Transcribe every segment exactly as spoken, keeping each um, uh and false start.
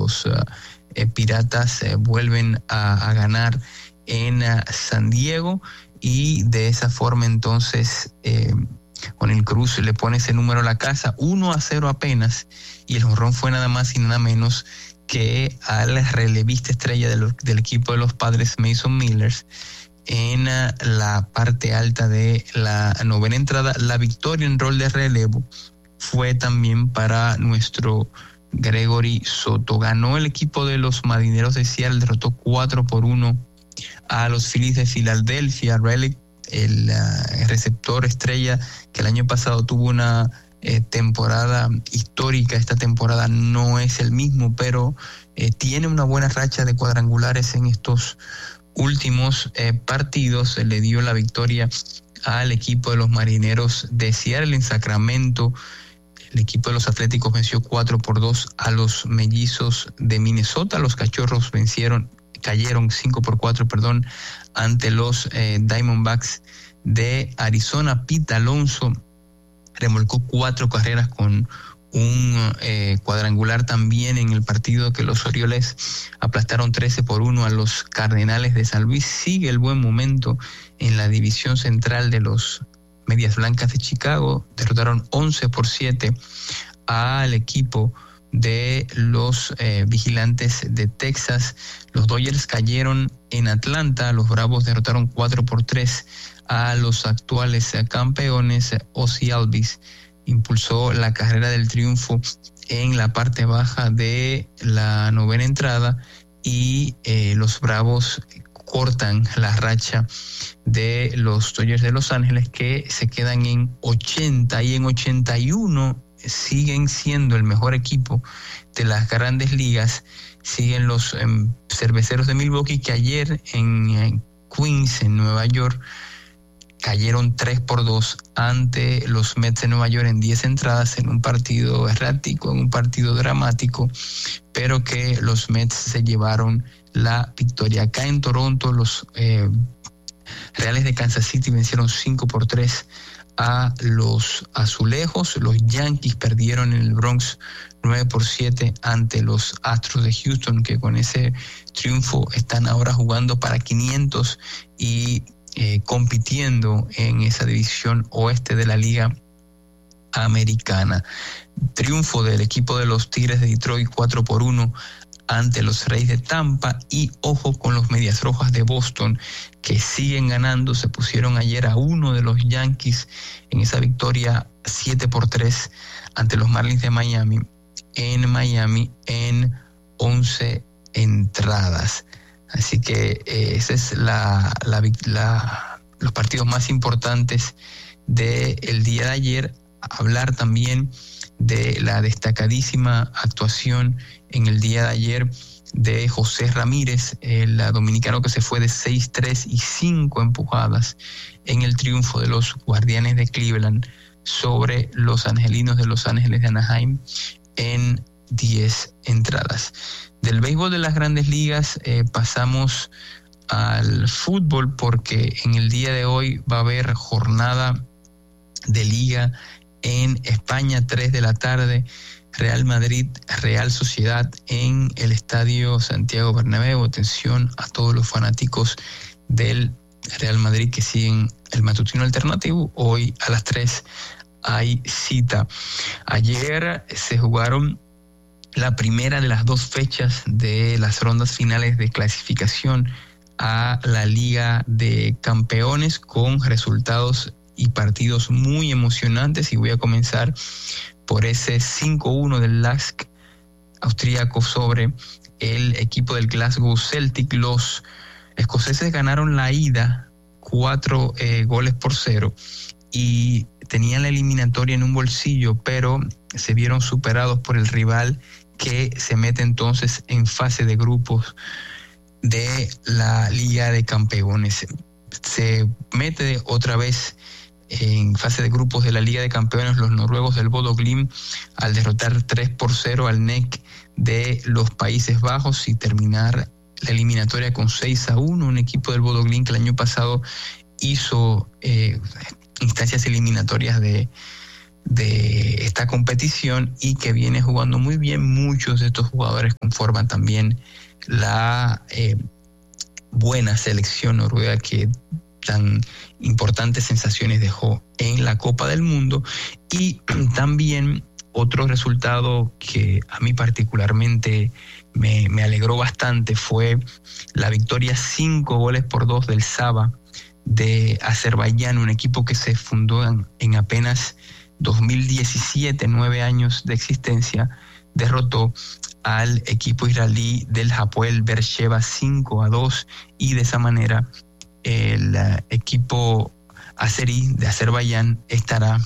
los uh, eh, Piratas eh, vuelven a, a ganar en uh, San Diego, y de esa forma entonces eh, con el Cruz le pone ese número a la casa, uno a cero apenas, y el jonrón fue nada más y nada menos que al relevista estrella del, del equipo de los Padres, Mason Miller, en uh, la parte alta de la novena entrada. La victoria en rol de relevo fue también para nuestro Gregory Soto. Ganó el equipo de los Marineros de Seattle, derrotó cuatro por uno a los Phillies de Filadelfia. Relic, el uh, receptor estrella que el año pasado tuvo una eh, temporada histórica, esta temporada no es el mismo, pero eh, tiene una buena racha de cuadrangulares en estos últimos eh, partidos. Le dio la victoria al equipo de los Marineros de Seattle. En Sacramento, el equipo de los Atléticos venció cuatro por dos a los Mellizos de Minnesota. Los Cachorros vencieron, cayeron cinco por cuatro, perdón, ante los eh, Diamondbacks de Arizona. Pete Alonso remolcó cuatro carreras con un eh, cuadrangular también en el partido que los Orioles aplastaron trece por uno a los Cardenales de San Luis. Sigue el buen momento en la división central de los Medias Blancas de Chicago. Derrotaron once por siete al equipo de los eh, Vigilantes de Texas. Los Dodgers cayeron en Atlanta. Los Bravos derrotaron cuatro por tres a los actuales campeones. Ozzie Albies impulsó la carrera del triunfo en la parte baja de la novena entrada, y eh, los Bravos cortan la racha de los Dodgers de Los Ángeles, que se quedan en ochenta, y en ochenta y uno siguen siendo el mejor equipo de las Grandes Ligas. Siguen los eh, Cerveceros de Milwaukee, que ayer en, en Queens, en Nueva York, cayeron tres por dos ante los Mets de Nueva York en diez entradas, en un partido errático, en un partido dramático, pero que los Mets se llevaron la victoria. Acá en Toronto, los eh, Reales de Kansas City vencieron cinco por tres a los Azulejos. Los Yankees perdieron en el Bronx nueve por siete ante los Astros de Houston, que con ese triunfo están ahora jugando para quinientos y Eh, compitiendo en esa división oeste de la Liga Americana. Triunfo del equipo de los Tigres de Detroit cuatro por uno ante los Reyes de Tampa, y ojo con los Medias Rojas de Boston, que siguen ganando. Se pusieron ayer a uno de los Yankees en esa victoria siete por tres ante los Marlins de Miami en Miami en once entradas. Así que eh, ese es la, la, la, los partidos más importantes del día de ayer. Hablar también de la destacadísima actuación en el día de ayer de José Ramírez, el dominicano que se fue de seis tres y cinco empujadas en el triunfo de los Guardianes de Cleveland sobre los Angelinos de Los Ángeles de Anaheim en diez entradas. Del béisbol de las Grandes Ligas eh, pasamos al fútbol, porque en el día de hoy va a haber jornada de liga en España, tres de la tarde, Real Madrid, Real Sociedad en el Estadio Santiago Bernabéu. Atención a todos los fanáticos del Real Madrid que siguen el matutino alternativo. Hoy a las tres hay cita. Ayer se jugaron la primera de las dos fechas de las rondas finales de clasificación a la Liga de Campeones, con resultados y partidos muy emocionantes, y voy a comenzar por ese cinco uno del L A S K austríaco sobre el equipo del Glasgow Celtic. Los escoceses ganaron la ida cuatro eh, goles por cero y tenían la eliminatoria en un bolsillo, pero se vieron superados por el rival, que se mete entonces en fase de grupos de la Liga de Campeones. Se mete otra vez en fase de grupos de la Liga de Campeones los noruegos del Bodo Glimt, al derrotar tres por cero al N E C de los Países Bajos y terminar la eliminatoria con seis a uno. Un equipo del Bodo Glimt que el año pasado hizo eh, instancias eliminatorias de de esta competición y que viene jugando muy bien. Muchos de estos jugadores conforman también la eh, buena selección noruega que tan importantes sensaciones dejó en la Copa del Mundo. Y también otro resultado que a mí particularmente me, me alegró bastante fue la victoria cinco goles por dos del Saba de Azerbaiyán, un equipo que se fundó en, en apenas dos mil diecisiete, nueve años de existencia. Derrotó al equipo israelí del Hapoel Beersheva cinco a dos, y de esa manera el uh, equipo azerí de Azerbaiyán estará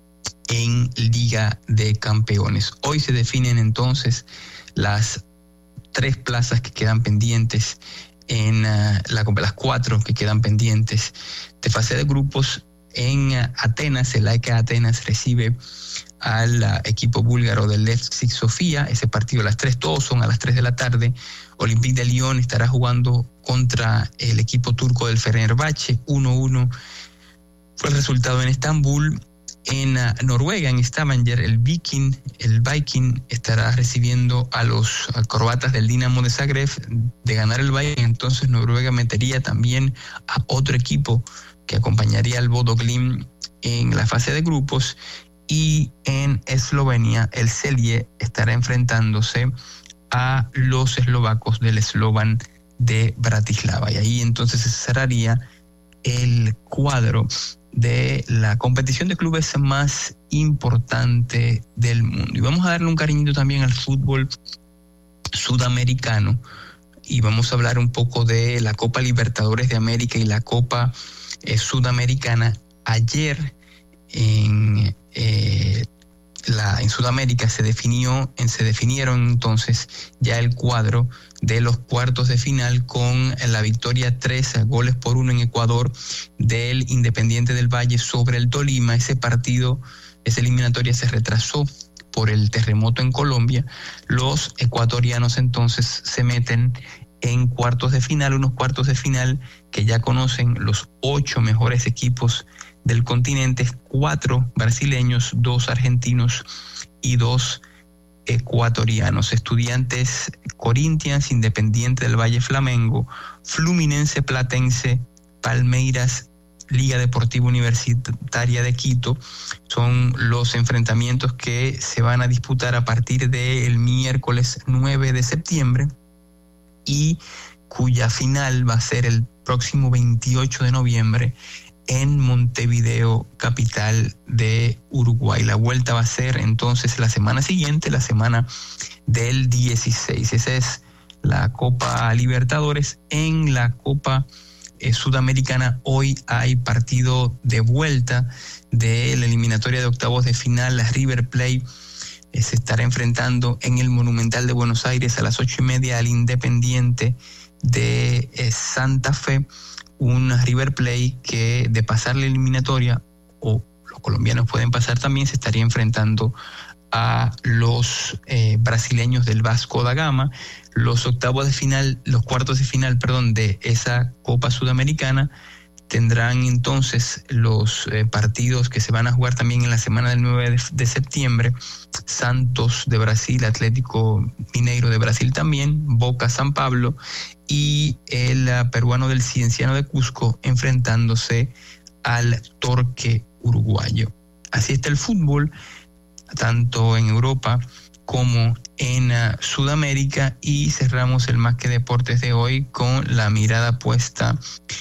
en Liga de Campeones. Hoy se definen entonces las tres plazas que quedan pendientes en uh, la, las cuatro que quedan pendientes de fase de grupos. En uh, Atenas, el A E K Atenas recibe al uh, equipo búlgaro del Levski Sofía. Ese partido a las tres, todos son a las tres de la tarde. Olympique de Lyon estará jugando contra el equipo turco del Fenerbahce. uno uno fue el resultado en Estambul. En uh, Noruega, en Stavanger, el Viking, el Viking estará recibiendo a los a croatas del Dinamo de Zagreb. De ganar el Viking, entonces Noruega metería también a otro equipo que acompañaría al Bodo Glimt en la fase de grupos. Y en Eslovenia, el Celje estará enfrentándose a los eslovacos del Slovan de Bratislava. Y ahí entonces se cerraría el cuadro de la competición de clubes más importante del mundo. Y vamos a darle un cariñito también al fútbol sudamericano, y vamos a hablar un poco de la Copa Libertadores de América y la Copa eh, Sudamericana. Ayer en, eh, la, en Sudamérica se definió, en, se definieron entonces ya el cuadro de los cuartos de final, con la victoria tres goles por uno en Ecuador del Independiente del Valle sobre el Tolima. Ese partido, esa eliminatoria se retrasó por el terremoto en Colombia. Los ecuatorianos entonces se meten en cuartos de final, unos cuartos de final que ya conocen los ocho mejores equipos del continente, cuatro brasileños, dos argentinos y dos ecuatorianos. Estudiantes, Corinthians, Independiente del Valle, Flamengo, Fluminense, Platense, Palmeiras, Liga Deportiva Universitaria de Quito. Son los enfrentamientos que se van a disputar a partir del miércoles nueve de septiembre y cuya final va a ser el próximo veintiocho de noviembre en Montevideo, capital de Uruguay. La vuelta va a ser entonces la semana siguiente, la semana del dieciséis. Esa es la Copa Libertadores. En la Copa eh, Sudamericana hoy hay partido de vuelta de la eliminatoria de octavos de final. La River Plate eh, se estará enfrentando en el Monumental de Buenos Aires a las ocho y media al Independiente de eh, Santa Fe. Un River Plate que, de pasar la eliminatoria, o los colombianos pueden pasar también, se estaría enfrentando a los eh, brasileños del Vasco da Gama. Los octavos de final, los cuartos de final, perdón, de esa Copa Sudamericana tendrán entonces los eh, partidos que se van a jugar también en la semana del nueve de, de septiembre. Santos de Brasil, Atlético Mineiro de Brasil también, Boca San Pablo, y el uh, peruano del Cienciano de Cusco enfrentándose al Torque uruguayo. Así está el fútbol, tanto en Europa como en uh, Sudamérica, y cerramos el Más que Deportes de hoy con la mirada puesta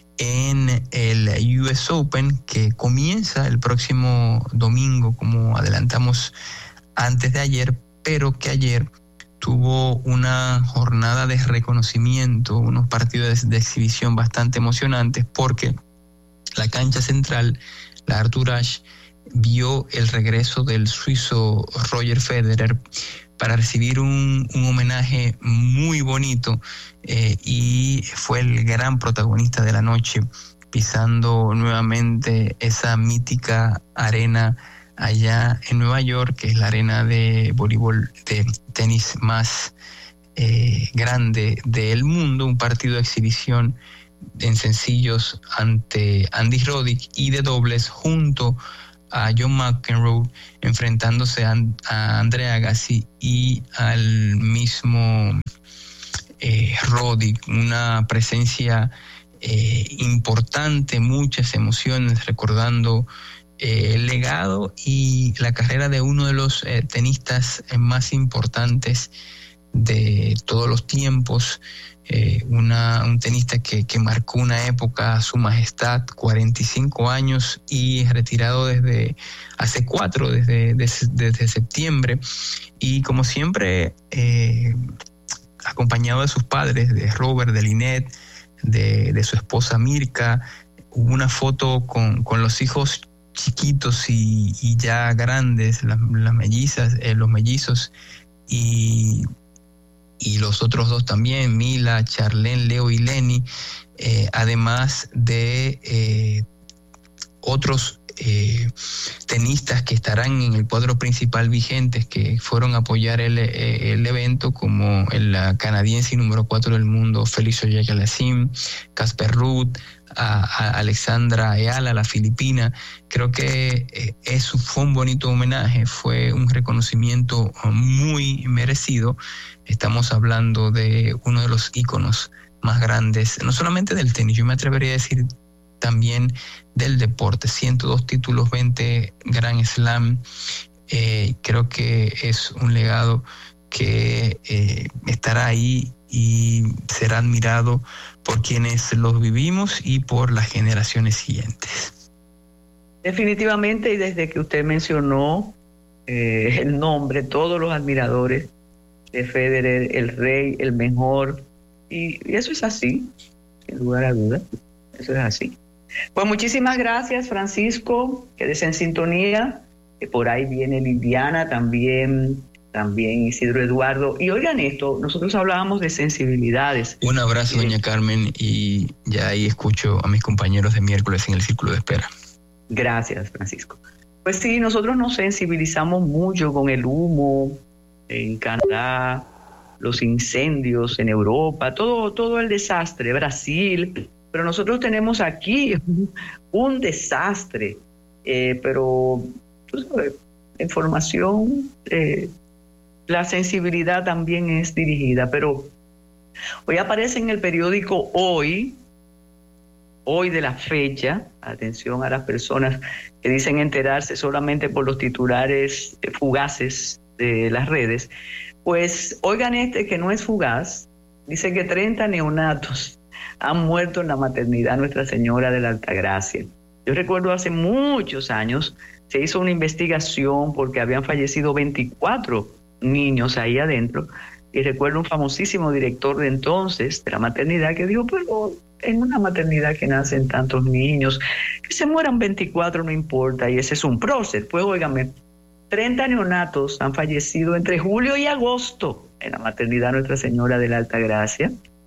en el U S Open, que comienza el próximo domingo, como adelantamos antes de ayer, pero que ayer tuvo una jornada de reconocimiento, unos partidos de exhibición bastante emocionantes, porque la cancha central, la Arthur Ashe, vio el regreso del suizo Roger Federer para recibir un, un homenaje muy bonito, eh, y fue el gran protagonista de la noche, pisando nuevamente esa mítica arena allá en Nueva York, que es la arena de voleibol, de tenis más eh, grande del mundo. Un partido de exhibición en sencillos ante Andy Roddick, y de dobles junto a John McEnroe enfrentándose a, a Andre Agassi y al mismo eh, Roddick, una presencia eh, importante, muchas emociones, recordando eh, el legado y la carrera de uno de los eh, tenistas más importantes de todos los tiempos. Eh, una, un tenista que, que marcó una época, Su Majestad, cuarenta y cinco años y retirado desde hace cuatro, desde, desde, desde septiembre. Y como siempre, eh, acompañado de sus padres, de Robert, de Lynette, de, de su esposa Mirka. Hubo una foto con, con los hijos chiquitos y, y ya grandes, las, las mellizas, eh, los mellizos, y y los otros dos también, Mila, Charlene, Leo y Lenny, eh, además de eh, otros eh, tenistas que estarán en el cuadro principal vigentes, que fueron a apoyar el, el evento, como el canadiense número cuatro del mundo, Félix Auger-Aliassime, Casper Ruud, a, a Alexandra Eala, la filipina. Creo que eh, eso fue un bonito homenaje, fue un reconocimiento muy merecido. Estamos hablando de uno de los íconos más grandes, no solamente del tenis, yo me atrevería a decir también del deporte. ciento dos títulos, veinte Grand Slam. Eh, creo que es un legado que eh, estará ahí y será admirado por quienes los vivimos y por las generaciones siguientes. Definitivamente, y desde que usted mencionó eh, el nombre, todos los admiradores de Federer, el rey, el mejor, y, y eso es así, sin lugar a dudas, eso es así. Pues muchísimas gracias, Francisco, quédese en sintonía, que por ahí viene Liliana, también, también Isidro Eduardo. Y oigan esto, nosotros hablábamos de sensibilidades. Un abrazo, doña Carmen, y ya ahí escucho a mis compañeros de miércoles en el Círculo de Espera. Gracias, Francisco. Pues sí, nosotros nos sensibilizamos mucho con el humo en Canadá, los incendios en Europa, todo, todo el desastre, Brasil, pero nosotros tenemos aquí un desastre, eh, pero tú sabes, la información, eh, la sensibilidad también es dirigida, pero hoy aparece en el periódico Hoy, hoy de la fecha, atención a las personas que dicen enterarse solamente por los titulares fugaces de las redes, pues oigan este que no es fugaz, dice que treinta neonatos han muerto en la maternidad Nuestra Señora de la Altagracia. Yo recuerdo hace muchos años se hizo una investigación porque habían fallecido veinticuatro niños ahí adentro, y recuerdo un famosísimo director de entonces de la maternidad que dijo, pero en una maternidad que nacen tantos niños, que se mueran veinticuatro no importa, y ese es un prócer. Pues óigame, treinta neonatos han fallecido entre julio y agosto en la maternidad Nuestra Señora de la Altagracia.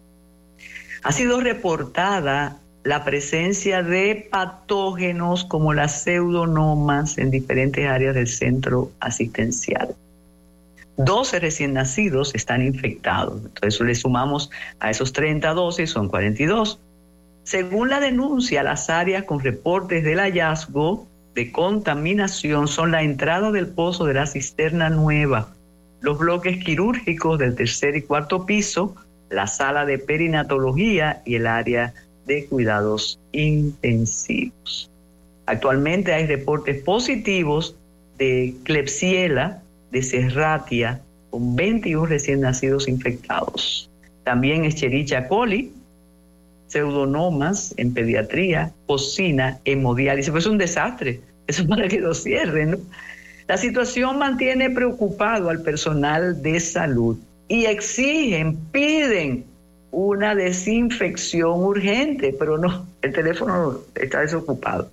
Ha sido reportada la presencia de patógenos como las pseudomonas en diferentes áreas del centro asistencial. doce recién nacidos están infectados. Entonces le sumamos a esos treinta dosis, son cuarenta y dos. Según la denuncia, las áreas con reportes del hallazgo de contaminación son la entrada del pozo de la cisterna nueva, los bloques quirúrgicos del tercer y cuarto piso, la sala de perinatología y el área de cuidados intensivos. Actualmente hay reportes positivos de Klebsiella, de Serratia, con veintiún recién nacidos infectados. También Escherichia coli, pseudomonas en pediatría, cocina, hemodiálisis. Pues es un desastre, eso para que lo cierren, ¿no? La situación mantiene preocupado al personal de salud y exigen, piden una desinfección urgente, pero no, el teléfono está desocupado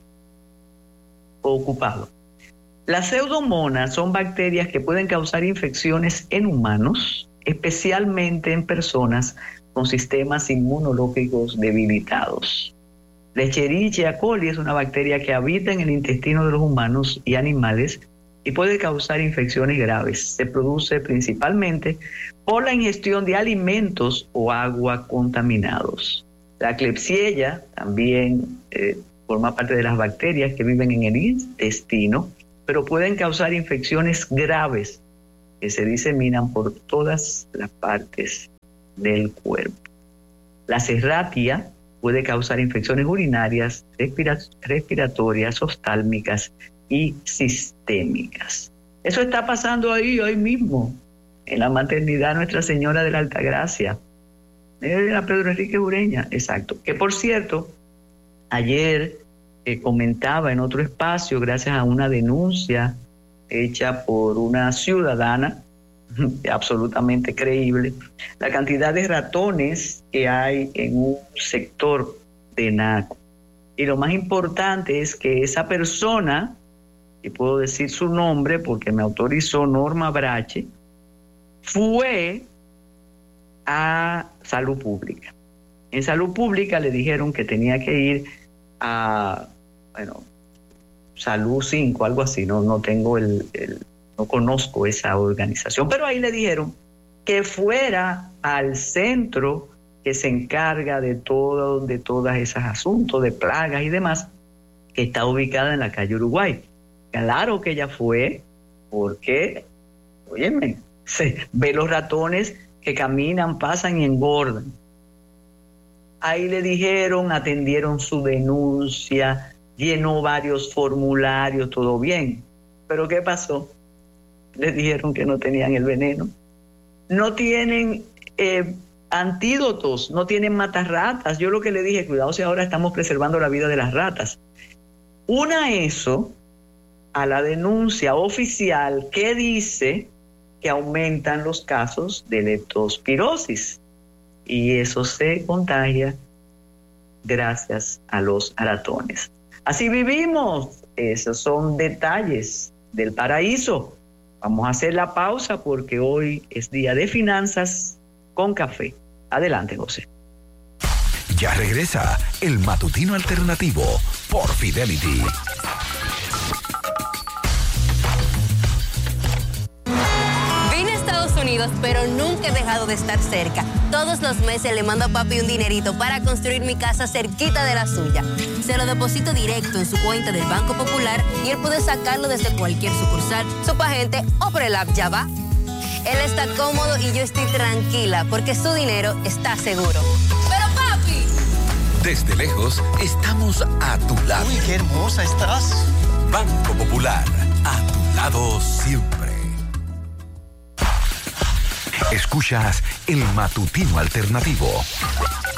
o ocupado. Las pseudomonas son bacterias que pueden causar infecciones en humanos, especialmente en personas con sistemas inmunológicos debilitados. La Escherichia coli es una bacteria que habita en el intestino de los humanos y animales y puede causar infecciones graves. Se produce principalmente por la ingestión de alimentos o agua contaminados. La Klebsiella también eh, forma parte de las bacterias que viven en el intestino, pero pueden causar infecciones graves que se diseminan por todas las partes del cuerpo. La serratia puede causar infecciones urinarias, respira- respiratorias, oftálmicas y sistémicas. Eso está pasando ahí hoy mismo, en la maternidad Nuestra Señora de la Altagracia. Era Pedro Enrique Ureña, exacto. Que por cierto, ayer eh, comentaba en otro espacio, gracias a una denuncia hecha por una ciudadana absolutamente creíble, la cantidad de ratones que hay en un sector de Naco. Y lo más importante es que esa persona, y puedo decir su nombre porque me autorizó Norma Brache, fue a Salud Pública. En Salud Pública le dijeron que tenía que ir a, bueno, Salud cinco, algo así, no, no tengo el, el, no conozco esa organización, pero ahí le dijeron que fuera al centro que se encarga de todo, de todos esos asuntos de plagas y demás, que está ubicada en la calle Uruguay. Claro que ella fue, porque, óyeme, se ve los ratones que caminan, pasan y engordan. Ahí le dijeron, atendieron su denuncia, llenó varios formularios, todo bien. Pero ¿qué pasó? Les dijeron que no tenían el veneno. No tienen eh, antídotos, no tienen matarratas. Yo lo que le dije, cuidado si ahora estamos preservando la vida de las ratas. Una eso a la denuncia oficial que dice que aumentan los casos de leptospirosis y eso se contagia gracias a los ratones. Así vivimos. Esos son detalles del paraíso. Vamos a hacer la pausa porque hoy es día de finanzas con café. Adelante, José. Ya regresa el Matutino Alternativo por Fidelity. Unidos, pero nunca he dejado de estar cerca. Todos los meses le mando a papi un dinerito para construir mi casa cerquita de la suya. Se lo deposito directo en su cuenta del Banco Popular y él puede sacarlo desde cualquier sucursal, subagente o por el app Ya Va. Él está cómodo y yo estoy tranquila porque su dinero está seguro. ¡Pero papi! Desde lejos estamos a tu lado. ¡Uy, qué hermosa estás! Banco Popular, a tu lado siempre. Escuchas el Matutino Alternativo.